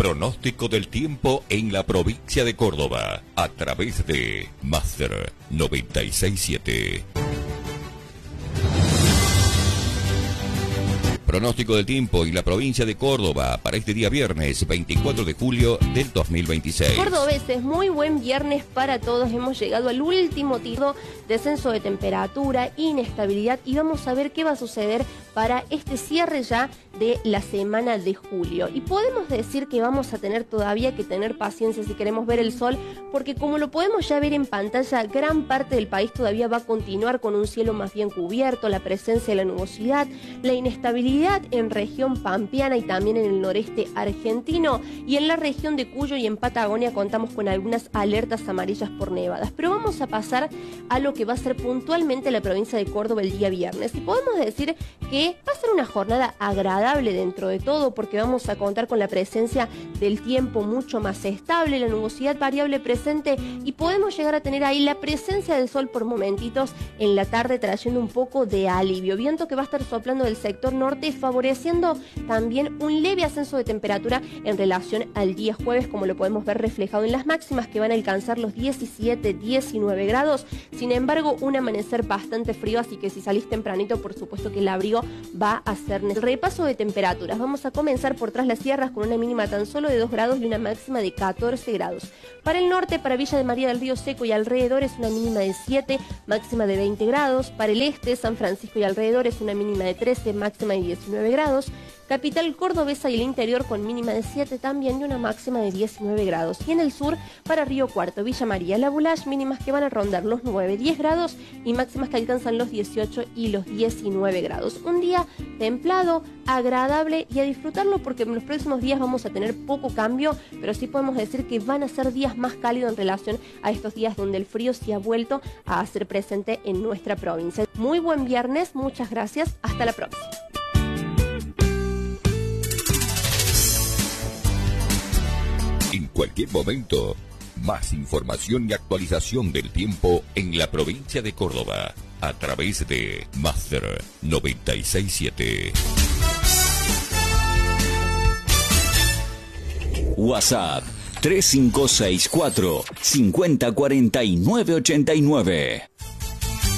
Pronóstico del tiempo en la provincia de Córdoba a través de Master 967. Pronóstico del tiempo en la provincia de Córdoba para este día viernes 24 de julio del 2026. Cordobeses, muy buen viernes para todos. Hemos llegado al último tiro, descenso de temperatura, inestabilidad, y vamos a ver qué va a suceder para este cierre ya de la semana de julio. Y podemos decir que vamos a tener todavía que tener paciencia si queremos ver el sol, porque como lo podemos ya ver en pantalla, gran parte del país todavía va a continuar con un cielo más bien cubierto, la presencia de la nubosidad, la inestabilidad en región pampeana y también en el noreste argentino, y en la región de Cuyo y en Patagonia contamos con algunas alertas amarillas por nevadas. Pero vamos a pasar a lo que va a ser puntualmente la provincia de Córdoba el día viernes, y podemos decir que va a ser una jornada agradable dentro de todo, porque vamos a contar con la presencia del tiempo mucho más estable, la nubosidad variable presente, y podemos llegar a tener ahí la presencia del sol por momentitos en la tarde, trayendo un poco de alivio. Viento que va a estar soplando del sector norte, favoreciendo también un leve ascenso de temperatura en relación al día jueves, como lo podemos ver reflejado en las máximas, que van a alcanzar los 17-19 grados. Sin embargo, un amanecer bastante frío, así que si salís tempranito, por supuesto que el abrigo va a ser necesario. El repaso de temperaturas. Vamos a comenzar por Tras las Sierras con una mínima tan solo de 2 grados y una máxima de 14 grados. Para el norte, para Villa de María del Río Seco y alrededores, una mínima de 7, máxima de 20 grados. Para el este, San Francisco y alrededores, una mínima de 13, máxima de 19 grados. Capital cordobesa y el interior con mínima de 7 también y una máxima de 19 grados. Y en el sur, para Río Cuarto, Villa María, La Bulash, mínimas que van a rondar los 9-10 grados y máximas que alcanzan los 18 y los 19 grados. Un día templado, agradable y a disfrutarlo, porque en los próximos días vamos a tener poco cambio, pero sí podemos decir que van a ser días más cálidos en relación a estos días donde el frío se ha vuelto a hacer presente en nuestra provincia. Muy buen viernes, muchas gracias, hasta la próxima. En cualquier momento, más información y actualización del tiempo en la provincia de Córdoba a través de Master 967. WhatsApp 3564 504989.